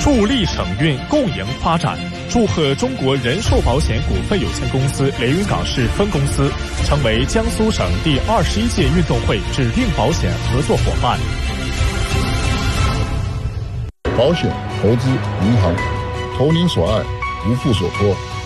助力省运共赢发展，祝贺中国人寿保险股份有限公司连云港市分公司成为江苏省第21届运动会指定保险合作伙伴。 保险、投资、银行，投您所爱，无负所托。